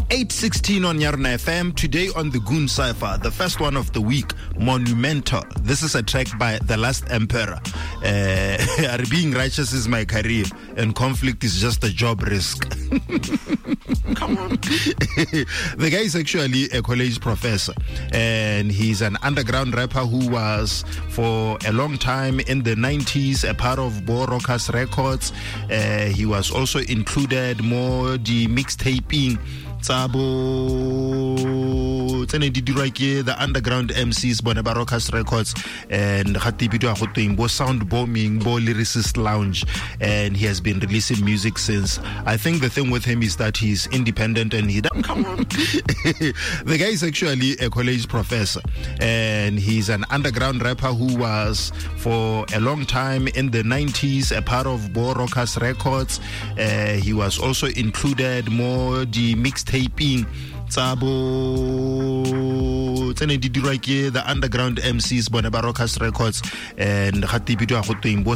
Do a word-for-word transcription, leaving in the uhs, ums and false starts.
eight sixteen on Yarna F M. Today on the Goon Cypher, the first one of the week, Monumental. This is a track by The Last Emperor. Uh, being righteous is my career, and conflict is just a job risk. Come on. The guy is actually a college professor, and he's an underground rapper who was, for a long time in the nineties, a part of Bo Rockers Records. Uh, he was also included more the mixtaping. Tsabo tsene di dirwa ke the underground M Cs bona ba Rockers Records, and gatibidwa go tweng bo sound bombing bo lyricist lounge, and he has been releasing music since. I think the thing with him is that he's independent and he doesn't come on. The guy is actually a college professor, and he's an underground rapper who was, for a long time in the nineties, a part of Bo Rockers Records. Uh, he was also included more the mixtaping tsabo tsene di dirwa ke the underground M Cs bona ba Rockers Records, and gatibidwa go tweng bo